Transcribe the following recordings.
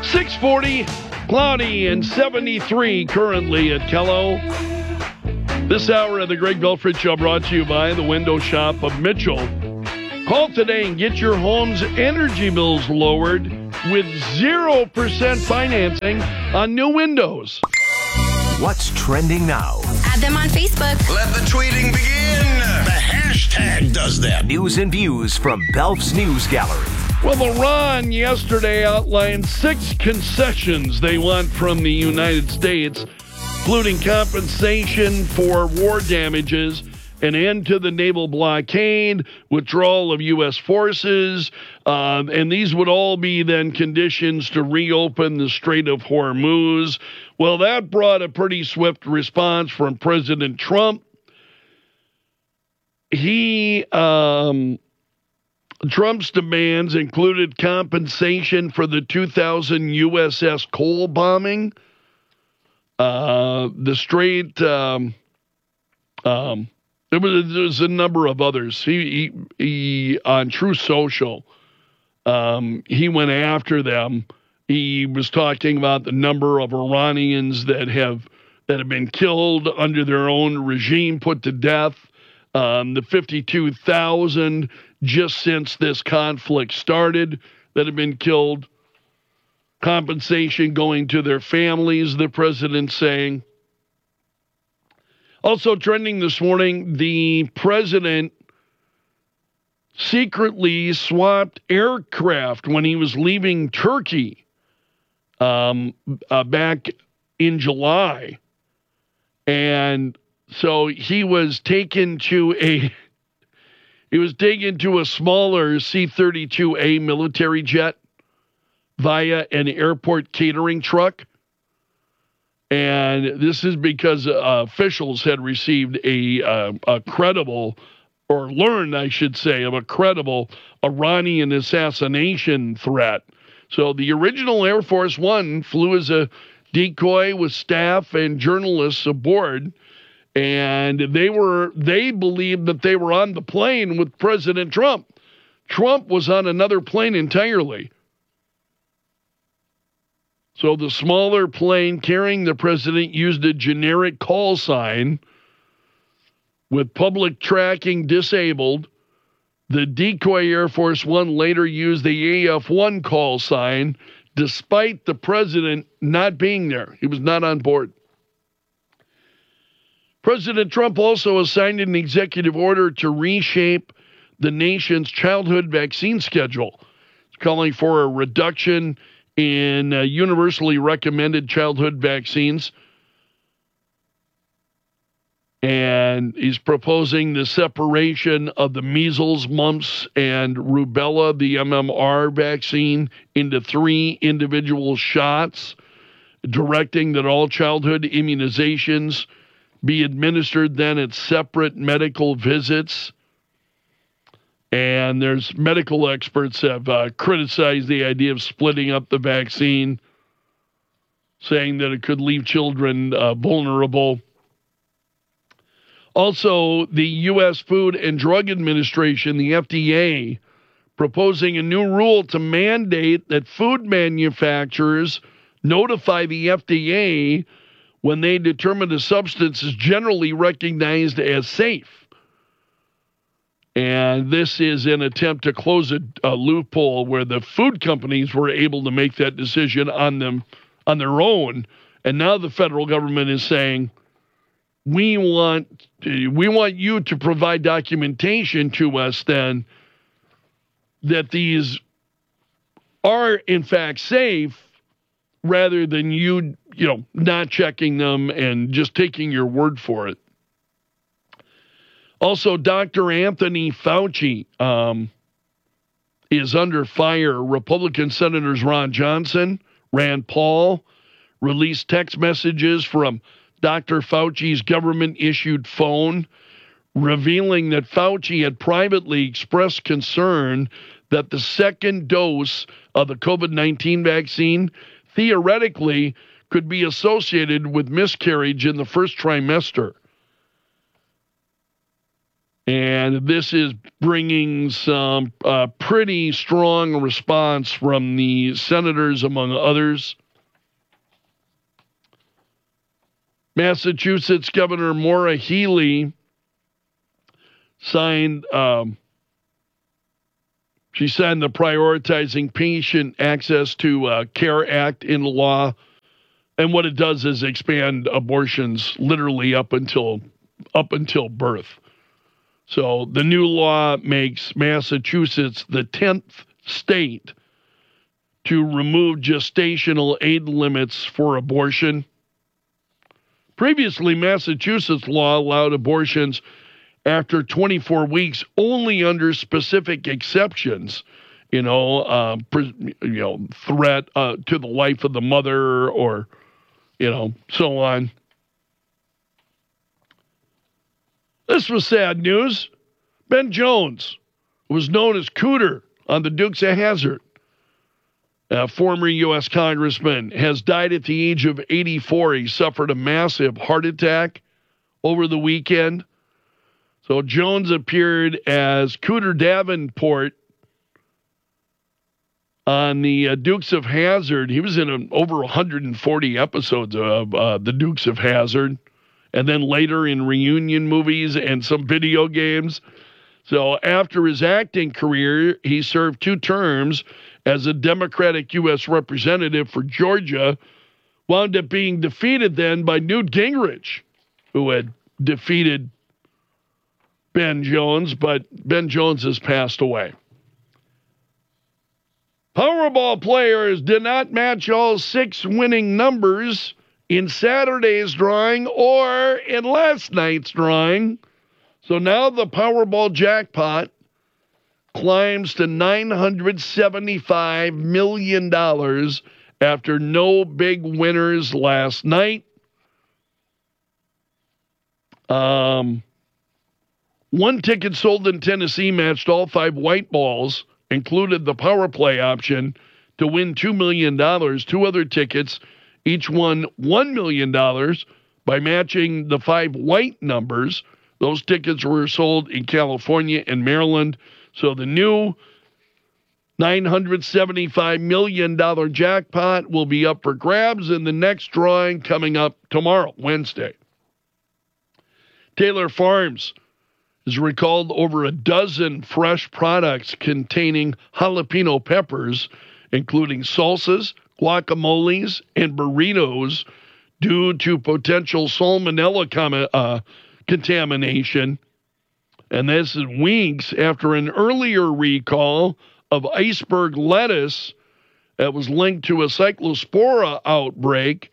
640, cloudy and 73 currently at Kello. This hour of the Greg Belford Show brought to you by the Window Shop of Mitchell. Call today and get your home's energy bills lowered with 0% financing on new windows. What's trending now? Add them on Facebook. Let the tweeting begin. The hashtag does that. News and views from Belf's News Gallery. Well, Iran yesterday outlined 6 concessions they want from the United States, including compensation for war damages, an end to the naval blockade, withdrawal of U.S. forces, and these would all be then conditions to reopen the Strait of Hormuz. Well, that brought a pretty swift response from President Trump. Trump's demands included compensation for the 2000 USS Cole bombing, the Strait. There was a number of others. He on True Social, he went after them. He was talking about the number of Iranians that have been killed under their own regime, put to death. The 52,000 just since this conflict started that have been killed. Compensation going to their families, the president saying. Also trending this morning, the president secretly swapped aircraft when he was leaving Turkey back in July. And so he was taken to a smaller C-32A military jet via an airport catering truck. And this is because officials had received a credible, or learned, I should say, of a credible Iranian assassination threat. So the original Air Force One flew as a decoy with staff and journalists aboard. And they believed that they were on the plane with President Trump. Trump was on another plane entirely. So the smaller plane carrying the president used a generic call sign with public tracking disabled. The decoy Air Force One later used the AF-1 call sign despite the president not being there. He was not on board. President Trump also signed an executive order to reshape the nation's childhood vaccine schedule. It's calling for a reduction in universally recommended childhood vaccines. And he's proposing the separation of the measles, mumps, and rubella, the MMR vaccine, into 3 individual shots, directing that all childhood immunizations be administered then at separate medical visits. And there's medical experts have criticized the idea of splitting up the vaccine, saying that it could leave children vulnerable. Also, the U.S. Food and Drug Administration, the FDA, proposing a new rule to mandate that food manufacturers notify the FDA when they determine a substance is generally recognized as safe. And this is an attempt to close a loophole where the food companies were able to make that decision on their own. And now the federal government is saying, we want you to provide documentation to us then that these are in fact safe, rather than you not checking them and just taking your word for it. Also, Dr. Anthony Fauci is under fire. Republican Senators Ron Johnson, Rand Paul released text messages from Dr. Fauci's government-issued phone, revealing that Fauci had privately expressed concern that the second dose of the COVID-19 vaccine theoretically could be associated with miscarriage in the first trimester. And this is bringing some pretty strong response from the senators, among others. Massachusetts Governor Maura Healey signed the Prioritizing Patient Access to Care Act into law. And what it does is expand abortions literally up until birth. So the new law makes Massachusetts the 10th state to remove gestational age limits for abortion. Previously, Massachusetts law allowed abortions after 24 weeks only under specific exceptions, threat to the life of the mother or, so on. This was sad news. Ben Jones, who was known as Cooter on the Dukes of Hazzard, a former U.S. congressman, has died at the age of 84. He suffered a massive heart attack over the weekend. So Jones appeared as Cooter Davenport on the Dukes of Hazzard. He was in over 140 episodes of the Dukes of Hazzard, and then later in reunion movies and some video games. So after his acting career, he served 2 terms as a Democratic U.S. representative for Georgia, wound up being defeated then by Newt Gingrich, who had defeated Ben Jones, but Ben Jones has passed away. Powerball players did not match all 6 winning numbers in Saturday's drawing or in last night's drawing. So now the Powerball jackpot climbs to $975 million after no big winners last night. One ticket sold in Tennessee matched all 5 white balls, included the power play option to win $2 million. 2 other tickets each won $1 million by matching the 5 white numbers. Those tickets were sold in California and Maryland. So the new $975 million jackpot will be up for grabs in the next drawing coming up tomorrow, Wednesday. Taylor Farms has recalled over a dozen fresh products containing jalapeno peppers, including salsas, guacamoles, and burritos due to potential salmonella contamination. And this is weeks after an earlier recall of iceberg lettuce that was linked to a cyclospora outbreak.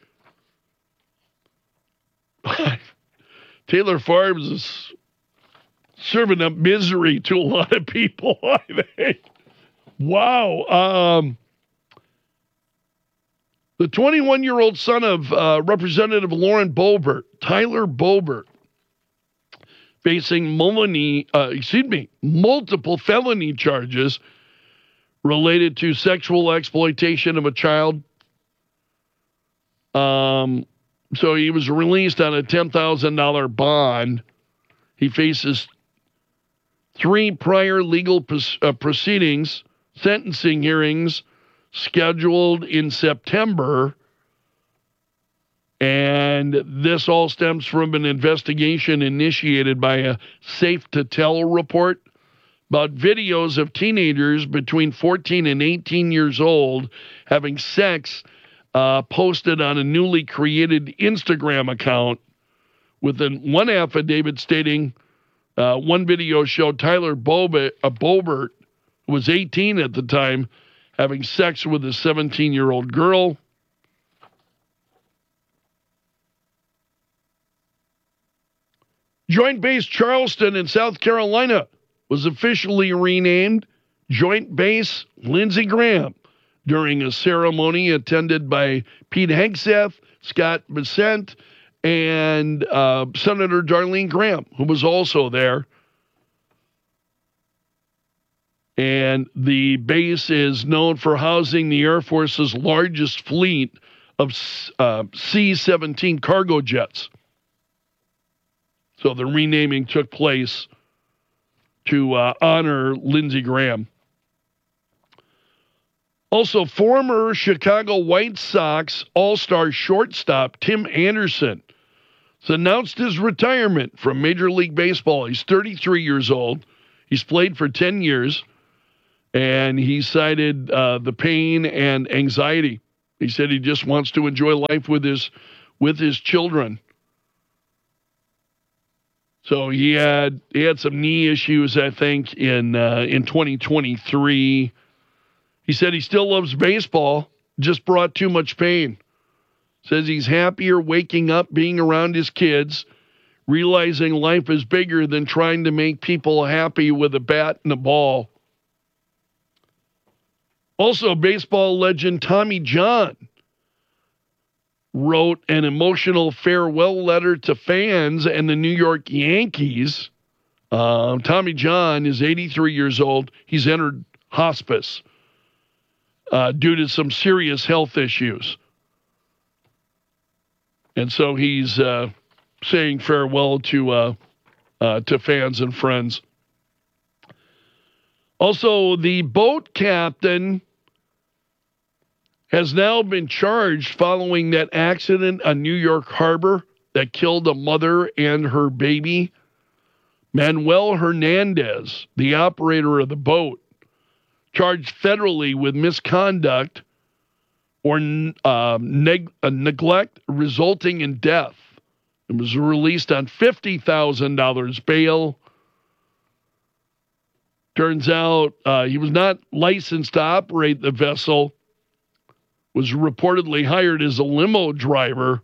Taylor Farms is serving up misery to a lot of people, I think. Wow. The 21-year-old son of Representative Lauren Boebert, Tyler Boebert, facing multiple felony charges related to sexual exploitation of a child. So he was released on a $10,000 bond. He faces 3 prior legal proceedings, sentencing hearings scheduled in September. And this all stems from an investigation initiated by a Safe to Tell report about videos of teenagers between 14 and 18 years old having sex posted on a newly created Instagram account, with one affidavit stating one video showed Tyler Boebert, who was 18 at the time, having sex with a 17-year-old girl. Joint Base Charleston in South Carolina was officially renamed Joint Base Lindsey Graham during a ceremony attended by Pete Hegseth, Scott Bessent, and Senator Darlene Graham, who was also there. And the base is known for housing the Air Force's largest fleet of C-17 cargo jets. So the renaming took place to honor Lindsey Graham. Also, former Chicago White Sox All-Star shortstop Tim Anderson has announced his retirement from Major League Baseball. He's 33 years old. He's played for 10 years, and he cited the pain and anxiety. He said he just wants to enjoy life with his children. So he had some knee issues, I think, in 2023. He said he still loves baseball, just brought too much pain. Says he's happier waking up, being around his kids, realizing life is bigger than trying to make people happy with a bat and a ball. Also, baseball legend Tommy John wrote an emotional farewell letter to fans and the New York Yankees. Tommy John is 83 years old. He's entered hospice due to some serious health issues. And so he's saying farewell to fans and friends. Also, the boat captain has now been charged following that accident on New York Harbor that killed a mother and her baby. Manuel Hernandez, the operator of the boat, charged federally with misconduct or neglect resulting in death. It was released on $50,000 bail. Turns out he was not licensed to operate the vessel, was reportedly hired as a limo driver.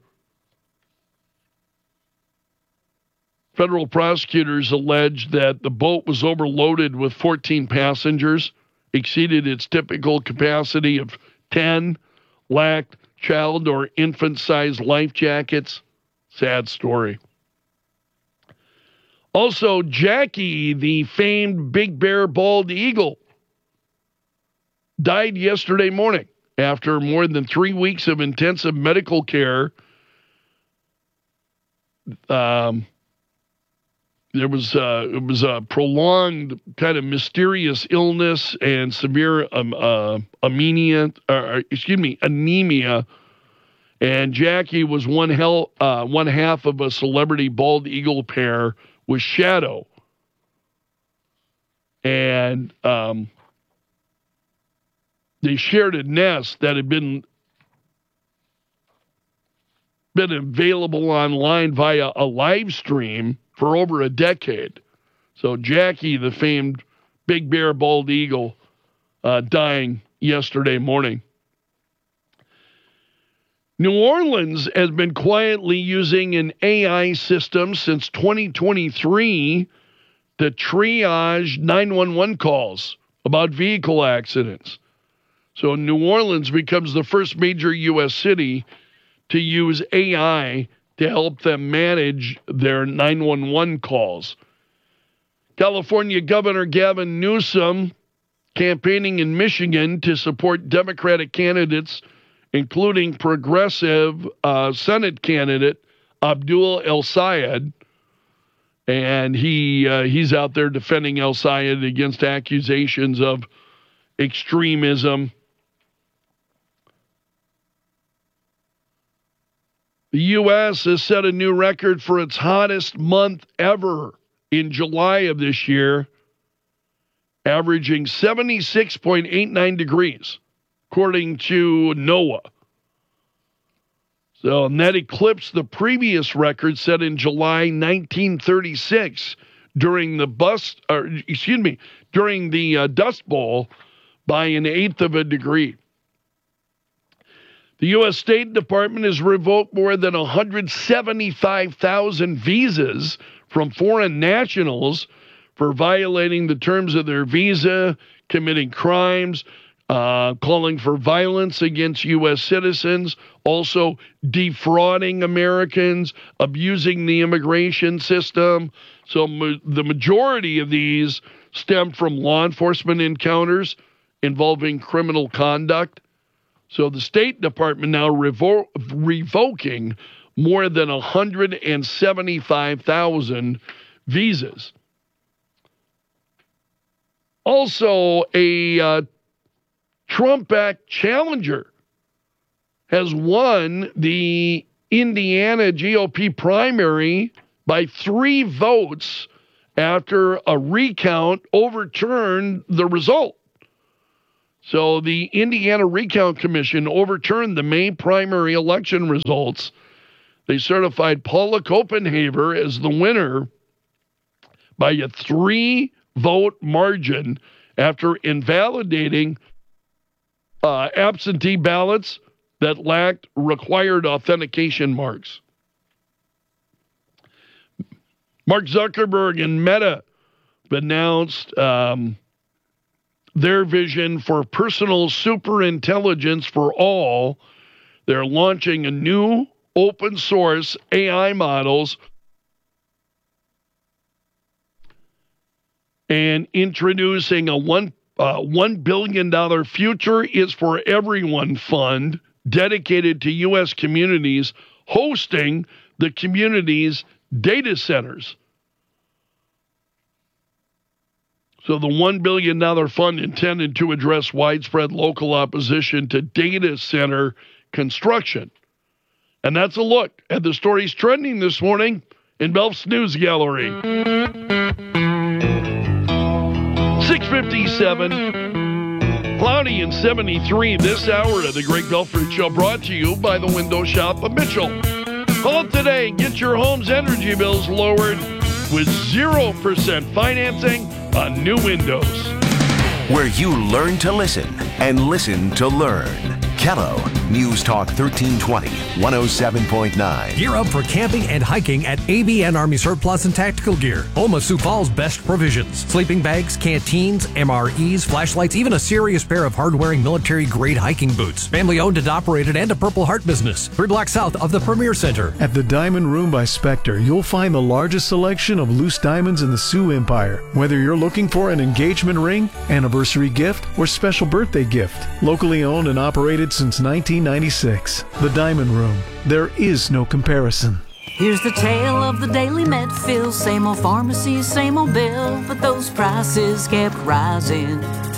Federal prosecutors alleged that the boat was overloaded with 14 passengers, exceeded its typical capacity of 10, lacked child or infant-sized life jackets. Sad story. Also, Jackie, the famed Big Bear bald eagle, died yesterday morning after more than 3 weeks of intensive medical care. It was a prolonged kind of mysterious illness and severe anemia. And Jackie was one half of a celebrity bald eagle pair with Shadow. And they shared a nest that had been available online via a live stream for over a decade. So Jackie, the famed Big Bear bald eagle, dying yesterday morning. New Orleans has been quietly using an AI system since 2023 to triage 911 calls about vehicle accidents. So New Orleans becomes the first major U.S. city to use AI to help them manage their 911 calls. California Governor Gavin Newsom campaigning in Michigan to support Democratic candidates, including progressive Senate candidate Abdul El-Sayed. And he's out there defending El-Sayed against accusations of extremism. The U.S. has set a new record for its hottest month ever in July of this year, averaging 76.89 degrees, according to NOAA. So, and that eclipsed the previous record set in July 1936 during the Dust Bowl by an eighth of a degree. The U.S. State Department has revoked more than 175,000 visas from foreign nationals for violating the terms of their visa, committing crimes, calling for violence against U.S. citizens, also defrauding Americans, abusing the immigration system. So the majority of these stem from law enforcement encounters involving criminal conduct. So the State Department now revoking more than 175,000 visas. Also, a Trump-backed challenger has won the Indiana GOP primary by 3 votes after a recount overturned the result. So the Indiana Recount Commission overturned the May primary election results. They certified Paula Copenhaver as the winner by a 3-vote margin after invalidating absentee ballots that lacked required authentication marks. Mark Zuckerberg and Meta announced their vision for personal superintelligence for all. They're launching a new open source AI models and introducing a $1 billion Future is for Everyone fund dedicated to U.S. communities hosting the community's data centers. So the $1 billion fund intended to address widespread local opposition to data center construction. And that's a look at the stories trending this morning in Belf's News Gallery. 6:57, cloudy and 73 this hour of the Greg Belford Show, brought to you by the Window Shop of Mitchell. Call today and get your home's energy bills lowered with 0% financing on new windows. Where you learn to listen and listen to learn. Kello News Talk 1320, 107.9. Gear up for camping and hiking at ABN Army Surplus and Tactical Gear. Home of Sioux Falls' best provisions. Sleeping bags, canteens, MREs, flashlights, even a serious pair of hard-wearing military-grade hiking boots. Family-owned and operated and a Purple Heart business. 3 blocks south of the Premier Center. At the Diamond Room by Spectre, you'll find the largest selection of loose diamonds in the Sioux Empire. Whether you're looking for an engagement ring, anniversary gift, or special birthday gift. Locally owned and operated since 1996. The Diamond Room. There is no comparison. Here's the tale of the Daily Medfield. Same old pharmacy, same old bill, but those prices kept rising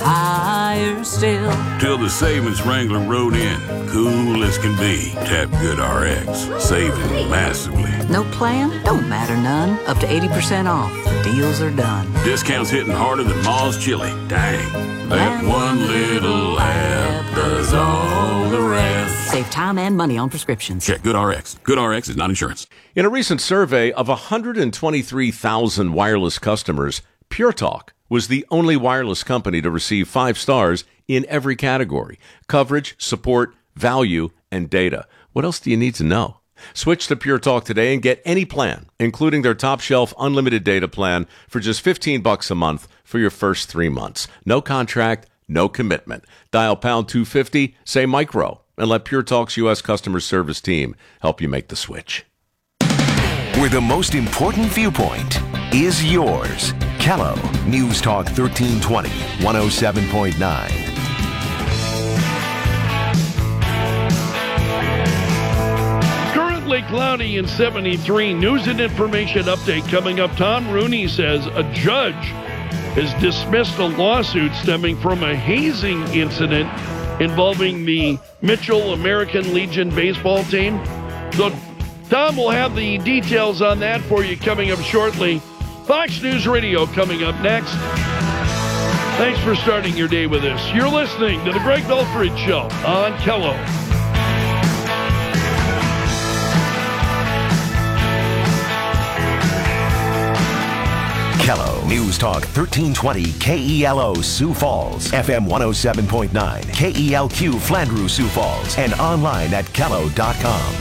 higher still. Till the savings wrangler rode in, cool as can be. Tap Good RX, saving massively. No plan? Don't matter none. Up to 80% off. The deals are done. Discounts hitting harder than Ma's chili. Dang, that one little app does all the rest. Save time and money on prescriptions. Check Good RX. Good RX is not insurance. In a recent survey of 123,000 wireless customers, Pure Talk was the only wireless company to receive 5 stars in every category: coverage, support, value, and data. What else do you need to know? Switch to Pure Talk today and get any plan, including their top shelf unlimited data plan, for just $15 a month for your first 3 months. No contract, no commitment. Dial pound 250, say micro, and let Pure Talk's U.S. customer service team help you make the switch. Where the most important viewpoint is yours. Kello News Talk 1320, 107.9. Currently cloudy and 73. News and information update coming up. Tom Rooney says a judge has dismissed a lawsuit stemming from a hazing incident involving the Mitchell American Legion baseball team. So Tom will have the details on that for you coming up shortly. Fox News Radio coming up next. Thanks for starting your day with us. You're listening to The Greg Belford Show on Kello. Kello News Talk 1320 KELO Sioux Falls, FM 107.9, KELQ Flandreau Sioux Falls, and online at kello.com.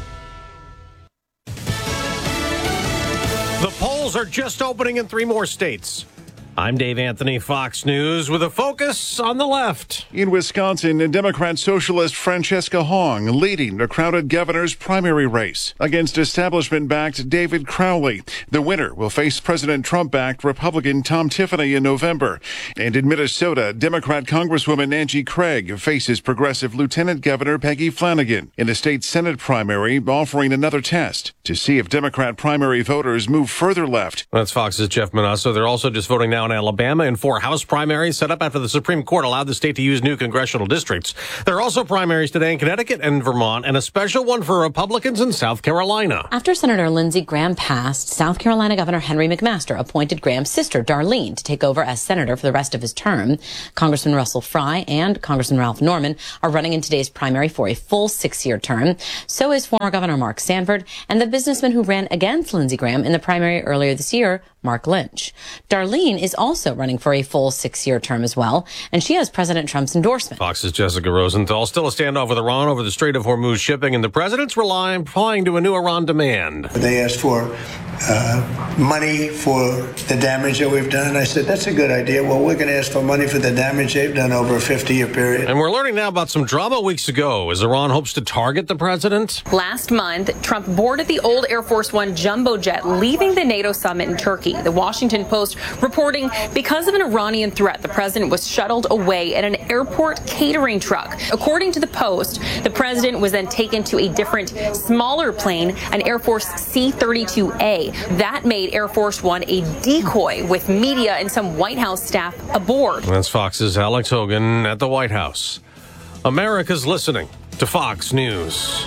The polls are just opening in 3 more states. I'm Dave Anthony, Fox News, with a focus on the left. In Wisconsin, Democrat Socialist Francesca Hong leading the crowded governor's primary race against establishment-backed David Crowley. The winner will face President Trump-backed Republican Tom Tiffany in November. And in Minnesota, Democrat Congresswoman Angie Craig faces progressive Lieutenant Governor Peggy Flanagan in the state Senate primary, offering another test to see if Democrat primary voters move further left. That's Fox's Jeff Manasso. They're also just voting now Vermont, Alabama, and 4 House primaries set up after the Supreme Court allowed the state to use new congressional districts. There are also primaries today in Connecticut and Vermont, and a special one for Republicans in South Carolina. After Senator Lindsey Graham passed, South Carolina Governor Henry McMaster appointed Graham's sister, Darlene, to take over as senator for the rest of his term. Congressman Russell Fry and Congressman Ralph Norman are running in today's primary for a full 6-year term. So is former Governor Mark Sanford and the businessman who ran against Lindsey Graham in the primary earlier this year, Mark Lynch. Darlene is also running for a full 6-year term as well, and she has President Trump's endorsement. Fox's Jessica Rosenthal. Still a standoff with Iran over the Strait of Hormuz shipping, and the president's replying to a new Iran demand. They asked for money for the damage that we've done. I said, that's a good idea. Well, we're going to ask for money for the damage they've done over a 50-year period. And we're learning now about some drama weeks ago as Iran hopes to target the president. Last month, Trump boarded the old Air Force One jumbo jet leaving the NATO summit in Turkey. The Washington Post reporting because of an Iranian threat, the president was shuttled away in an airport catering truck. According to the Post, the president was then taken to a different, smaller plane, an Air Force C-32A. That made Air Force One a decoy with media and some White House staff aboard. That's Fox's Alex Hogan at the White House. America's listening to Fox News.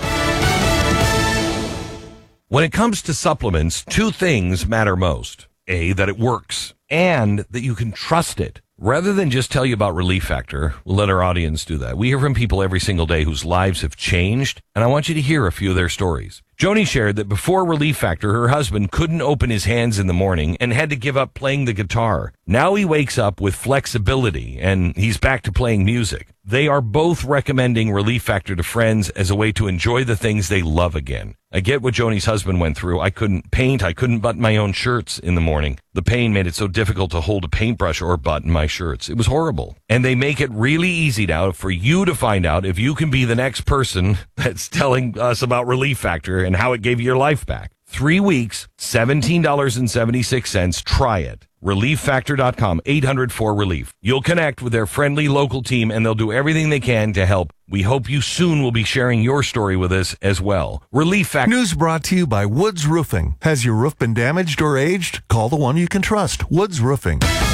When it comes to supplements, 2 things matter most. A, that it works, and that you can trust it. Rather than just tell you about Relief Factor, we'll let our audience do that. We hear from people every single day whose lives have changed, and I want you to hear a few of their stories. Joni shared that before Relief Factor, her husband couldn't open his hands in the morning and had to give up playing the guitar. Now he wakes up with flexibility, and he's back to playing music. They are both recommending Relief Factor to friends as a way to enjoy the things they love again. I get what Joni's husband went through. I couldn't paint. I couldn't button my own shirts in the morning. The pain made it so difficult to hold a paintbrush or button my shirts. It was horrible. And they make it really easy now for you to find out if you can be the next person that's telling us about Relief Factor and how it gave you your life back. 3 weeks, $17.76. Try it. ReliefFactor.com, 800-4RELIEF. You'll connect with their friendly local team, and they'll do everything they can to help. We hope you soon will be sharing your story with us as well. Relief Factor. News brought to you by Woods Roofing. Has your roof been damaged or aged? Call the one you can trust, Woods Roofing.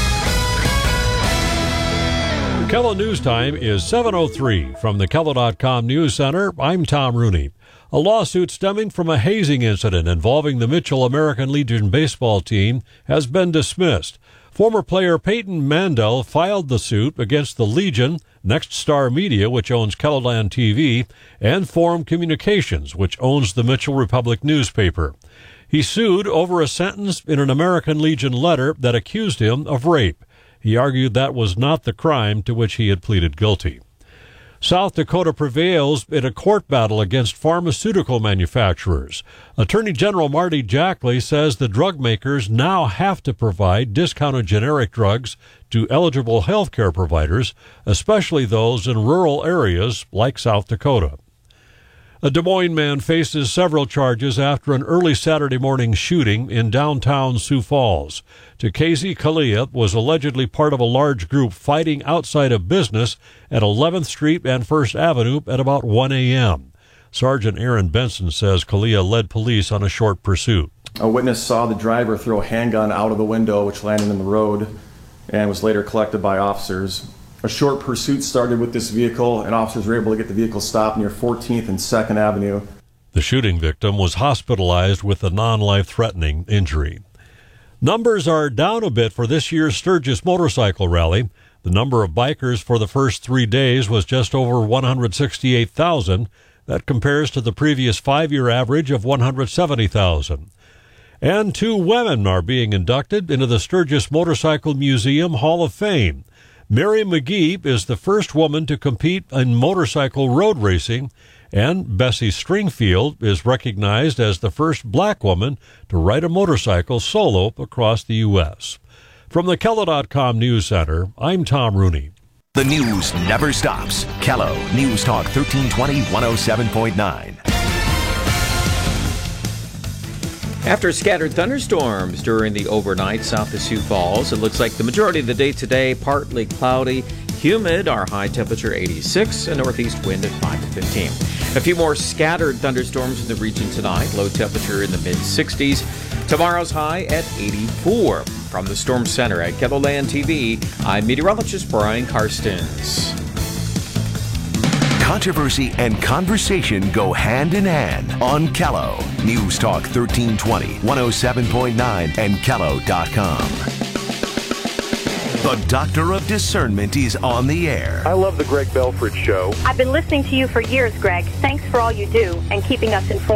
KELO News Time is 7:03. From the KELO.com News Center, I'm Tom Rooney. A lawsuit stemming from a hazing incident involving the Mitchell American Legion baseball team has been dismissed. Former player Peyton Mandel filed the suit against the Legion, Next Star Media, which owns KELOLAND TV, and Forum Communications, which owns the Mitchell Republic newspaper. He sued over a sentence in an American Legion letter that accused him of rape. He argued that was not the crime to which he had pleaded guilty. South Dakota prevails in a court battle against pharmaceutical manufacturers. Attorney General Marty Jackley says the drug makers now have to provide discounted generic drugs to eligible health care providers, especially those in rural areas like South Dakota. A Des Moines man faces several charges after an early Saturday morning shooting in downtown Sioux Falls. Takazi Kalia was allegedly part of a large group fighting outside a business at 11th Street and 1st Avenue at about 1 a.m. Sergeant Aaron Benson says Kalia led police on a short pursuit. A witness saw the driver throw a handgun out of the window, which landed in the road, and was later collected by officers. A short pursuit started with this vehicle, and officers were able to get the vehicle stopped near 14th and 2nd Avenue. The shooting victim was hospitalized with a non-life-threatening injury. Numbers are down a bit for this year's Sturgis Motorcycle Rally. The number of bikers for the first 3 days was just over 168,000. That compares to the previous 5-year average of 170,000. And 2 women are being inducted into the Sturgis Motorcycle Museum Hall of Fame. Mary McGee is the first woman to compete in motorcycle road racing, and Bessie Stringfield is recognized as the first black woman to ride a motorcycle solo across the U.S. From the KELO.com News Center, I'm Tom Rooney. The news never stops. KELO News Talk 1320 107.9. After scattered thunderstorms during the overnight south of Sioux Falls, it looks like the majority of the day today partly cloudy, humid, our high temperature 86, a northeast wind at 5 to 15. A few more scattered thunderstorms in the region tonight. Low temperature in the mid-60s. Tomorrow's high at 84. From the Storm Center at KELOLAND TV, I'm meteorologist Brian Karstens. Controversy and conversation go hand in hand on KELO. News Talk 1320, 107.9, and KELO.com. The Doctor of Discernment is on the air. I love the Greg Belford Show. I've been listening to you for years, Greg. Thanks for all you do and keeping us informed.